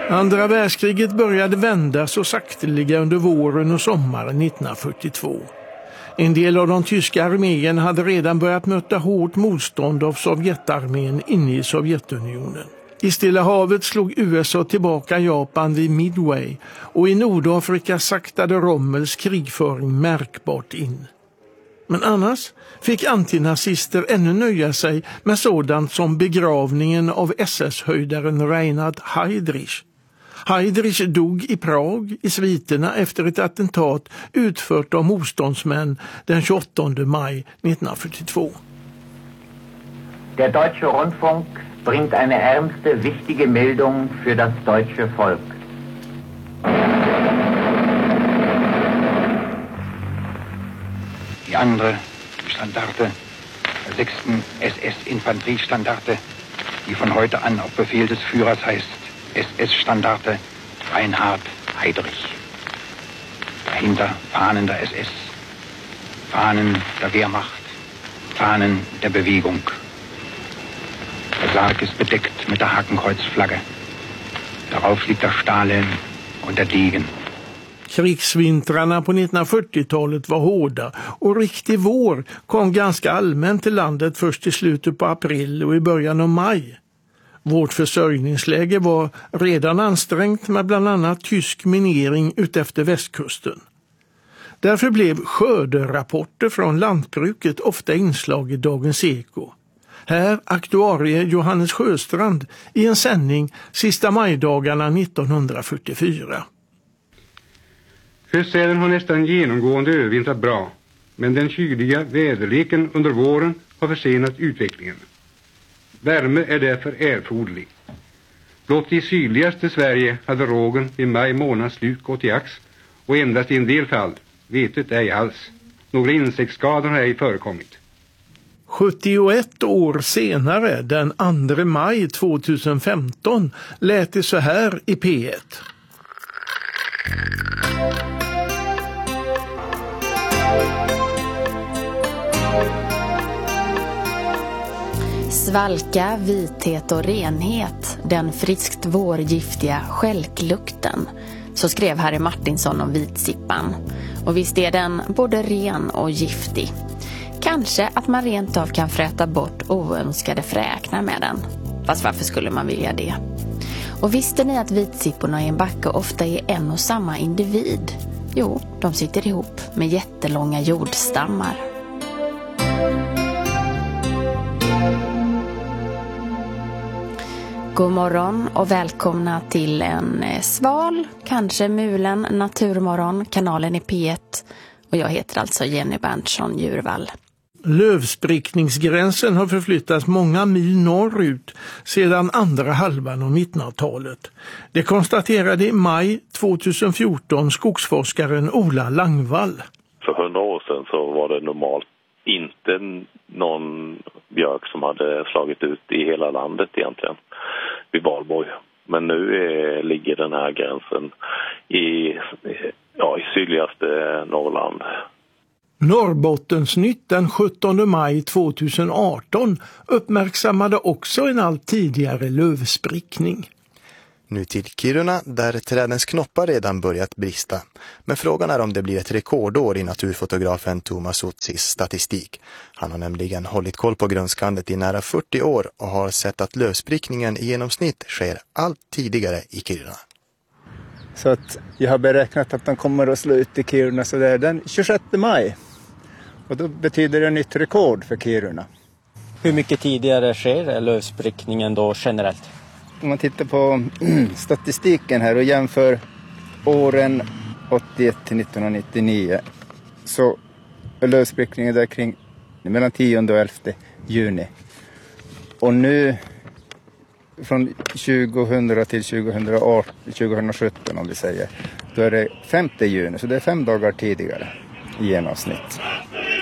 Andra världskriget började vända så sakteliga under våren och sommaren 1942. En del av de tyska arméerna hade redan börjat möta hårt motstånd av Sovjetarmén inne i Sovjetunionen. I Stilla havet slog USA tillbaka Japan vid Midway och i Nordafrika saktade Rommels krigföring märkbart in. Men annars fick antinazister ännu nöja sig med sådant som begravningen av SS-höjdaren Reinhard Heydrich. Heydrich dog i Prag i sviterna efter ett attentat utfört av motståndsmän den 28 maj 1942. Der Deutsche Rundfunk bringt eine ernste, wichtige Meldung für das deutsche Volk. Die andere Standarte, der 6. SS-Infanteriestandarte, die von heute an auf Befehl des Führers heißt SS-Standarte Reinhard Heydrich. Dahinter Fahnen der SS, Fahnen der Wehrmacht, Fahnen der Bewegung. Der Sarg ist bedeckt mit der Hakenkreuzflagge. Darauf liegt der Stalin und der Degen. Krigsvintrarna på 1940-talet var hårda och riktig vår kom ganska allmänt till landet först i slutet på april och i början av maj. Vårt försörjningsläge var redan ansträngt med bland annat tysk minering utefter västkusten. Därför blev skörderapporter från lantbruket ofta inslag i Dagens Eko. Här aktuarie Johannes Sjöstrand i en sändning sista majdagarna 1944. Höstsäden har nästan genomgående övervintrat bra, men den kyliga väderleken under våren har försenat utvecklingen. Värme är därför erforderlig. Blott i sydligaste Sverige hade rågen vid maj månads slut gått i ax och endast i en del fall, vetet ej alls. Några insektsskador har ej förekommit. 71 år senare, den 2 maj 2015, lät det så här i P1. Svalka, vithet och renhet, den friskt vårgiftiga stjälklukten. Så skrev Harry Martinsson om vitsippan. Och visst är den både ren och giftig. Kanske att man rent av kan fräta bort oönskade fräknar med den. Fast varför skulle man vilja det? Och visste ni att vitsipporna i en backe ofta är en och samma individ? Jo, de sitter ihop med jättelånga jordstammar. God morgon och välkomna till en sval, kanske mulen naturmorgon, kanalen i P1. Och jag heter alltså Jenny Berntsson Djurvall. Lövsprickningsgränsen har förflyttats många mil norrut sedan andra halvan av 1900-talet. Det konstaterade i maj 2014 skogsforskaren Ola Langvall. För 100 år sedan så var det normalt inte någon björk som hade slagit ut i hela landet egentligen vid Valborg. Men nu ligger den här gränsen i sydligaste Norrland. Norrbottensnytt den 17 maj 2018 uppmärksammade också en allt tidigare lövsprickning. Nu till Kiruna där trädens knoppar redan börjat brista. Men frågan är om det blir ett rekordår i naturfotografen Thomas Otsis statistik. Han har nämligen hållit koll på grönskandet i nära 40 år och har sett att lövsprickningen i genomsnitt sker allt tidigare i Kiruna. Så att jag har beräknat att de kommer att slå ut i Kiruna så där den 26 maj. Och då betyder det nytt rekord för Kiruna. Hur mycket tidigare sker lövsprickningen då generellt? Om man tittar på statistiken här och jämför åren 81 till 1999 så är lövsprickningen där kring mellan 10 och 11 juni. Och nu från 2000 till 2017 om vi säger, då är det 5 juni, så det är 5 dagar tidigare i genomsnitt.